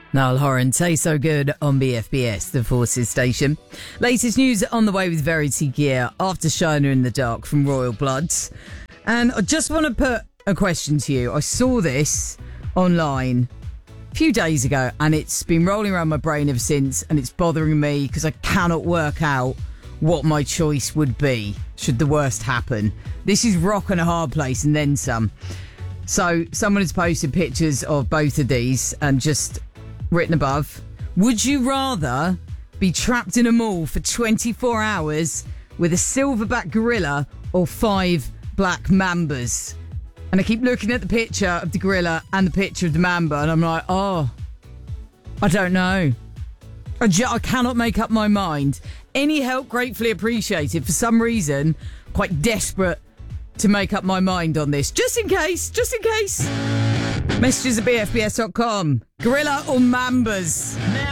Niall Horan, Say So Good on BFBS, the Forces station. Latest news on the way with Verity Gear after Shiner in the Dark from Royal Bloods. And I just want to put a question to you. I saw this online a few days ago and it's been rolling around my brain ever since, and it's bothering me because I cannot work out what my choice would be should the worst happen. This is rock and a hard place and then some. So someone has posted pictures of both of these and just written above, would you rather be trapped in a mall for 24 hours with a silverback gorilla or 5 black mambas? And I keep looking at the picture of the gorilla and the picture of the mamba and I'm like, I don't know. I cannot make up my mind. Any help gratefully appreciated. For some reason, quite desperate to make up my mind on this. Just in case. Messages at bfbs.com. Gorilla or mambas?